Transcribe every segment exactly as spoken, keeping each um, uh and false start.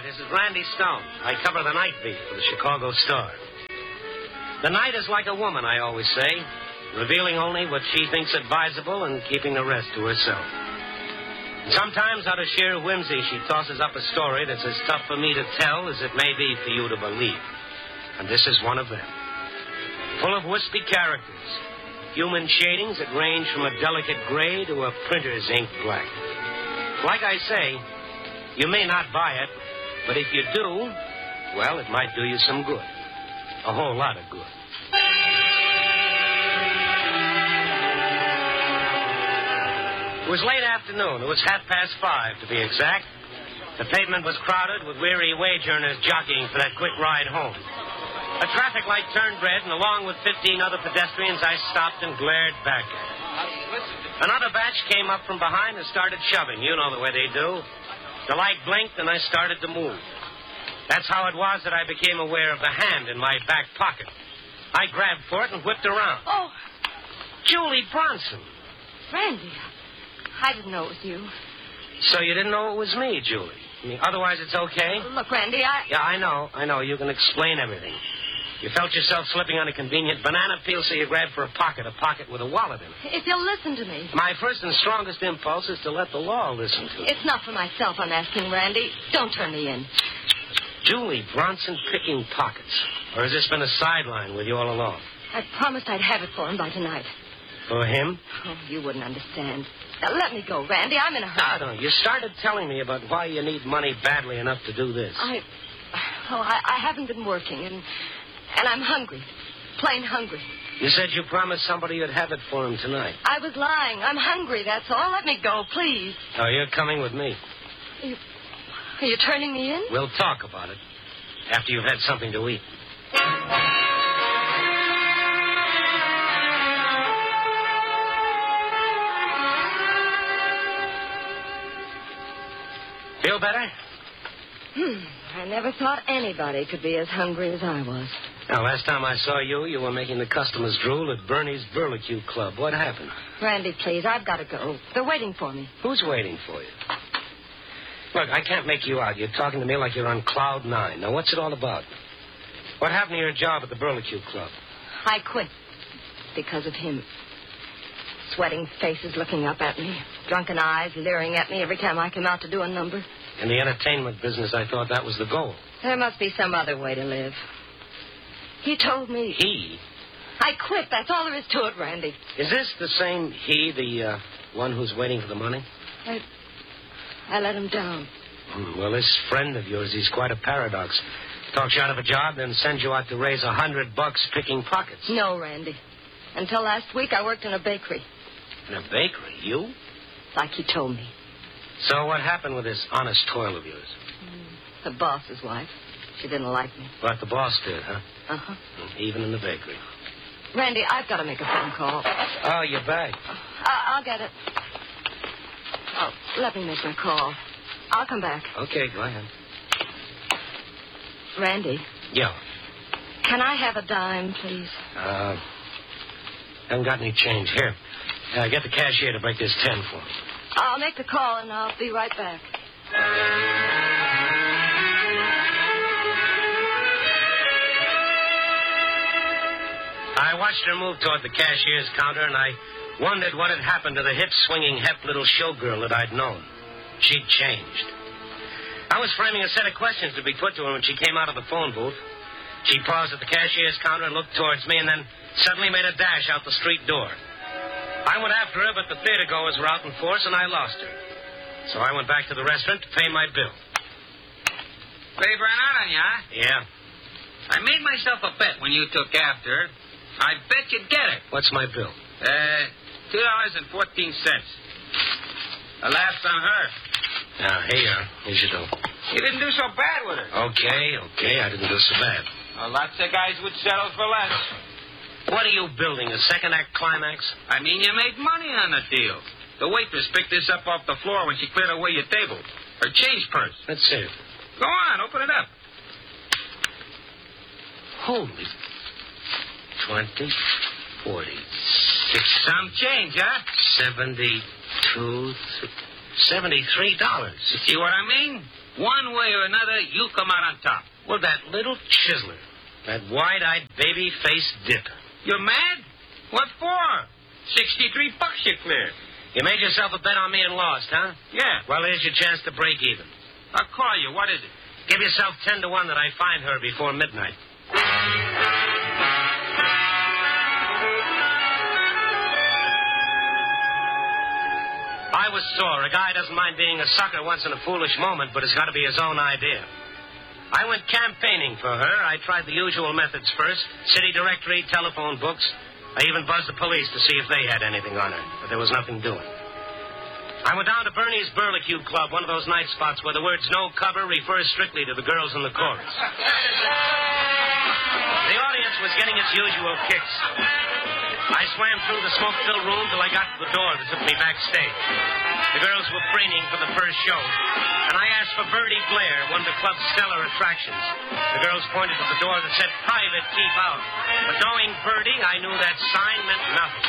this is Randy Stone. I cover the night beat for the Chicago Star. The night is like a woman, I always say, revealing only what she thinks advisable and keeping the rest to herself. And sometimes, out of sheer whimsy, she tosses up a story that's as tough for me to tell as it may be for you to believe. And this is one of them. Full of wispy characters, human shadings that range from a delicate gray to a printer's ink black. Like I say, you may not buy it, but if you do, well, it might do you some good. A whole lot of good. It was late afternoon. It was half past five, to be exact. The pavement was crowded with weary wage earners jockeying for that quick ride home. A traffic light turned red, and along with fifteen other pedestrians, I stopped and glared back at it. Another batch came up from behind and started shoving. You know the way they do. The light blinked, and I started to move. That's how it was that I became aware of the hand in my back pocket. I grabbed for it and whipped around. Oh. Julie Bronson. Randy, I didn't know it was you. So you didn't know it was me, Julie? I mean, otherwise it's okay? Look, Randy, I... Yeah, I know. I know. You can explain everything. You felt yourself slipping on a convenient banana peel, so you grabbed for a pocket, a pocket with a wallet in it. If you'll listen to me... My first and strongest impulse is to let the law listen to it. It's not for myself I'm asking, Randy. Don't turn me in. Julie Bronson picking pockets. Or has this been a sideline with you all along? I promised I'd have it for him by tonight. For him? Oh, you wouldn't understand. Now, let me go, Randy. I'm in a hurry. No, no. You started telling me about why you need money badly enough to do this. I... Oh, I, I haven't been working, and... And I'm hungry. Plain hungry. You said you promised somebody you'd have it for him tonight. I was lying. I'm hungry, that's all. Let me go, please. Oh, you're coming with me. Are you, are you turning me in? We'll talk about it after you've had something to eat. Feel better? Hmm. I never thought anybody could be as hungry as I was. Now, last time I saw you, you were making the customers drool at Bernie's Burlicue Club. What happened? Randy, please, I've got to go. They're waiting for me. Who's waiting for you? Look, I can't make you out. You're talking to me like you're on cloud nine. Now, what's it all about? What happened to your job at the Burlicue Club? I quit because of him. Sweating faces looking up at me. Drunken eyes leering at me every time I came out to do a number. In the entertainment business, I thought that was the goal. There must be some other way to live. He told me... He? I quit. That's all there is to it, Randy. Is this the same he, the uh, one who's waiting for the money? I... I let him down. Hmm, well, this friend of yours, he's quite a paradox. Talks you out of a job, then sends you out to raise a hundred bucks picking pockets. No, Randy. Until last week, I worked in a bakery. In a bakery? You? Like he told me. So what happened with this honest toil of yours? Mm, the boss's wife. She didn't like me. But the boss did, huh? Uh-huh. Even in the bakery. Randy, I've got to make a phone call. Oh, you're back. I- I'll get it. Oh, let me make my call. I'll come back. Okay, go ahead. Randy. Yeah. Can I have a dime, please? Uh, haven't got any change. Here. Uh, get the cashier to break this ten for me. I'll make the call, and I'll be right back. I watched her move toward the cashier's counter, and I wondered what had happened to the hip-swinging, hep little showgirl that I'd known. She'd changed. I was framing a set of questions to be put to her when she came out of the phone booth. She paused at the cashier's counter and looked towards me, and then suddenly made a dash out the street door. I went after her, but the theater goers were out in force, and I lost her. So I went back to the restaurant to pay my bill. They ran out on you, huh? Yeah. I made myself a bet when you took after her. I bet you'd get it. What's my bill? Uh, two dollars and fourteen cents. The last on her. Now, here you are. Here's your dough. You didn't do so bad with her. Okay, okay. I didn't do so bad. Well, lots of guys would settle for less. What are you building, a second-act climax? I mean, you made money on the deal. The waitress picked this up off the floor when she cleared away your table. Her change purse. Let's see it. Go on, open it up. Holy... Twenty, forty, six... Some change, huh? Seventy-two... Seventy-three dollars. You see what I mean? One way or another, you come out on top. Well, that little chiseler, that wide-eyed, baby-faced dipper. You're mad? What for? Sixty-three bucks you cleared. You made yourself a bet on me and lost, huh? Yeah. Well, here's your chance to break even. I'll call you. What is it? Give yourself ten to one that I find her before midnight. I was sore. A guy doesn't mind being a sucker once in a foolish moment, but it's got to be his own idea. I went campaigning for her. I tried the usual methods first. City directory, telephone books. I even buzzed the police to see if they had anything on her, but there was nothing doing. I went down to Bernie's Burlicue Club, one of those night spots where the words no cover refers strictly to the girls in the chorus. The audience was getting its usual kicks. I swam through the smoke-filled room till I got to the door that took me backstage. The girls were preening for the first show, and I asked for Birdie Blair, one of the club's stellar attractions. The girls pointed to the door that said, "Private, keep out." But knowing Birdie, I knew that sign meant nothing.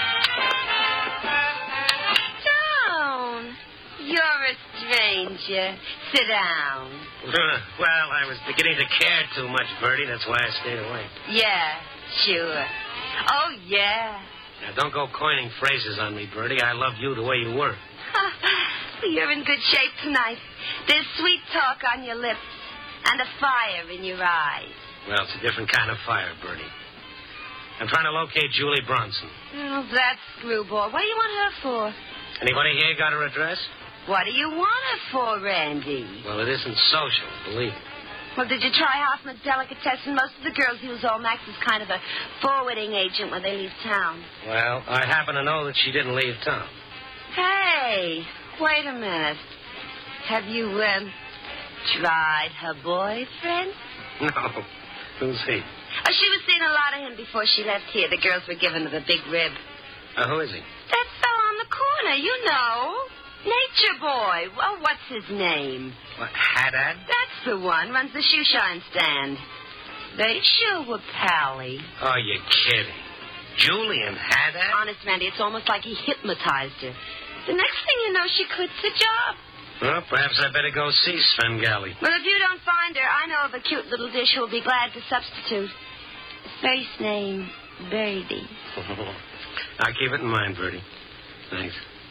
Stone, you're a stranger. Sit down. Well, I was beginning to care too much, Birdie. That's why I stayed away. Yeah, sure. Oh, yeah. Now, don't go coining phrases on me, Birdie. I love you the way you were. You're in good shape tonight. There's sweet talk on your lips and a fire in your eyes. Well, it's a different kind of fire, Birdie. I'm trying to locate Julie Bronson. Oh, that screwball. What do you want her for? Anybody here got her address? What do you want her for, Randy? Well, it isn't social, believe me. Well, did you try Hoffman's Delicatessen? Most of the girls use Olmax as kind of a forwarding agent when they leave town. Well, I happen to know that she didn't leave town. Hey, wait a minute. Have you, um, tried her boyfriend? No. Who's he? Oh, she was seeing a lot of him before she left here. The girls were giving her the big rib. Uh, who is he? That fellow on the corner, you know. Nature Boy. Well, what's his name? What, Haddad? That's the one. Runs the shoe shine stand. They sure were pally. Oh, you're kidding. Julian Haddad? Honest, Randy, it's almost like he hypnotized her. The next thing you know, she quits the job. Well, perhaps I better go see Svengali. Well, if you don't find her, I know of a cute little dish who'll be glad to substitute. First name, Birdie. I'll keep it in mind, Birdie. Thanks.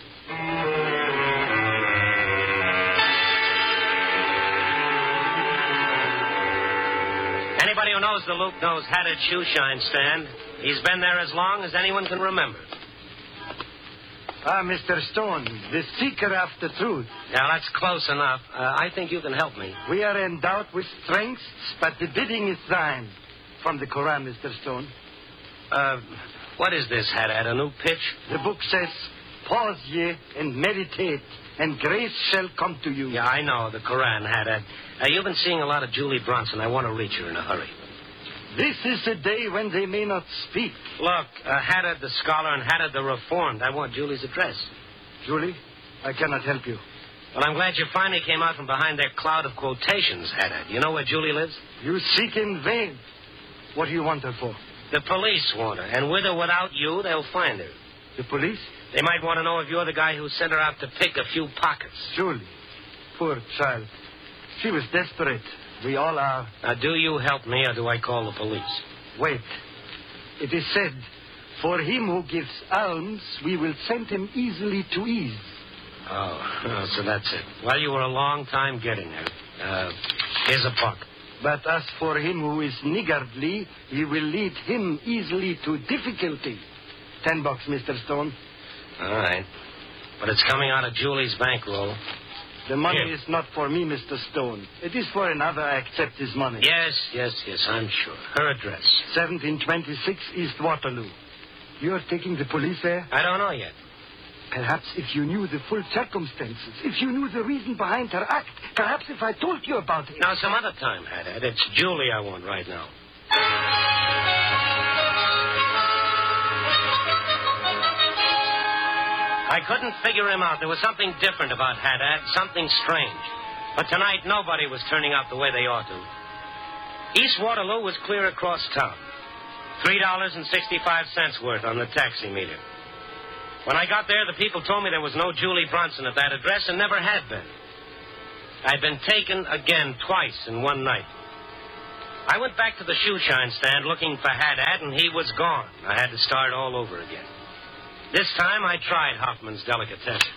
Anybody who knows the Luke knows Haddad Shoe Shine Stand. He's been there as long as anyone can remember. Ah, Mister Stone, the seeker after truth. Now, that's close enough. Uh, I think you can help me. We are endowed with strengths, but the bidding is thine. From the Quran, Mister Stone. Uh, what is this, Haddad? A new pitch? The book says, pause ye and meditate, and grace shall come to you. Yeah, I know, the Quran, Haddad. Uh, you've been seeing a lot of Julie Bronson. I want to reach her in a hurry. This is a day when they may not speak. Look, uh, Haddad the scholar and Haddad the reformed. I want Julie's address. Julie, I cannot help you. Well, I'm glad you finally came out from behind that cloud of quotations, Haddad. You know where Julie lives? You seek in vain. What do you want her for? The police want her, and with or without you, they'll find her. The police? They might want to know if you're the guy who sent her out to pick a few pockets. Julie, poor child. She was desperate. We all are. Now, do you help me, or do I call the police? Wait. It is said, for him who gives alms, we will send him easily to ease. Oh, oh so that's it. Well, you were a long time getting there. Uh, here's a buck. But as for him who is niggardly, we will lead him easily to difficulty. Ten bucks, Mister Stone. All right. But it's coming out of Julie's bankroll. The money Here. is not for me, Mister Stone. It is for another. I accept his money. Yes, yes, yes, I'm sure. Her address. seventeen twenty-six East Waterloo. You're taking the police there? I don't know yet. Perhaps if you knew the full circumstances, if you knew the reason behind her act, perhaps if I told you about it. Now, some other time, Haddad. It's Julie I want right now. I couldn't figure him out. There was something different about Haddad, something strange. But tonight, nobody was turning out the way they ought to. East Waterloo was clear across town. Three dollars and sixty-five cents worth on the taxi meter. When I got there, the people told me there was no Julie Bronson at that address and never had been. I'd been taken again twice in one night. I went back to the shoe shine stand looking for Haddad, and he was gone. I had to start all over again. This time I tried Hoffman's delicatessen.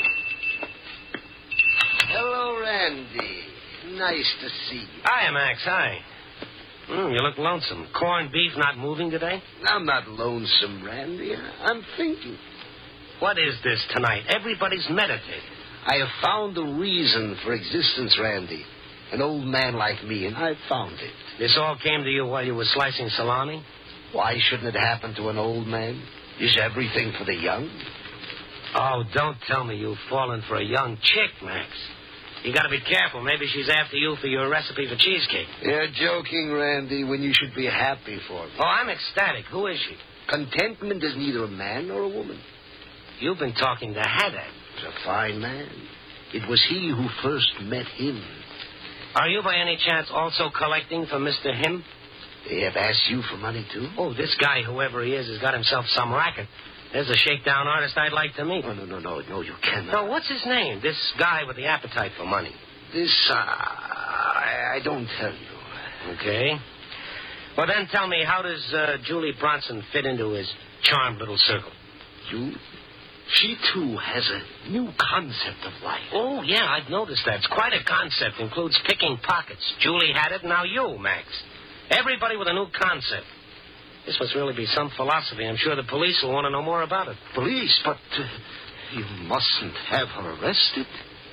Hello, Randy. Nice to see you. Hi, Max. Hi. Mm, you look lonesome. Corned beef not moving today? I'm not lonesome, Randy. I'm thinking. What is this tonight? Everybody's meditating. I have found the reason for existence, Randy. An old man like me, and I found it. This all came to you while you were slicing salami? Why shouldn't it happen to an old man? Is everything for the young? Oh, don't tell me you've fallen for a young chick, Max. You got to be careful. Maybe she's after you for your recipe for cheesecake. You're joking, Randy, when you should be happy for me. Oh, I'm ecstatic. Who is she? Contentment is neither a man nor a woman. You've been talking to Haddad. He's a fine man. It was he who first met him. Are you by any chance also collecting for Mister Him? They have asked you for money, too? Oh, this guy, whoever he is, has got himself some racket. There's a shakedown artist I'd like to meet. Oh, no, no, no, no, you cannot. No, what's his name? This guy with the appetite for money. This, uh, I, I don't tell you. Okay. Well, then tell me, how does uh, Julie Bronson fit into his charmed little circle? You? She, too, has a new concept of life. Oh, yeah, I've noticed that. It's quite a concept. Includes picking pockets. Julie had it, now you, Max. Everybody with a new concept. This must really be some philosophy. I'm sure the police will want to know more about it. Police? But uh, you mustn't have her arrested.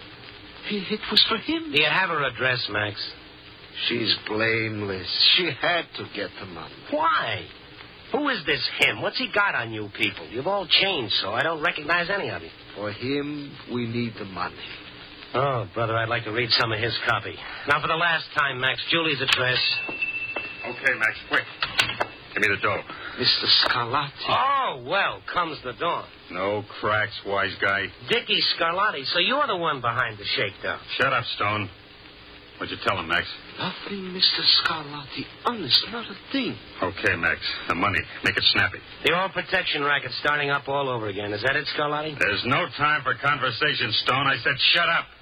It was for him. Do you have her address, Max? She's blameless. She had to get the money. Why? Who is this him? What's he got on you people? You've all changed, so I don't recognize any of you. For him, we need the money. Oh, brother, I'd like to read some of his copy. Now, for the last time, Max, Julie's address. Okay, Max, quick. Give me the dough. Mister Scarlatti. Oh, well, comes the dawn. No cracks, wise guy. Dickie Scarlatti, so you're the one behind the shakedown. Shut up, Stone. What'd you tell him, Max? Nothing, Mister Scarlatti. Honest, not a thing. Okay, Max. The money. Make it snappy. The old protection racket starting up all over again. Is that it, Scarlatti? There's no time for conversation, Stone. I said shut up.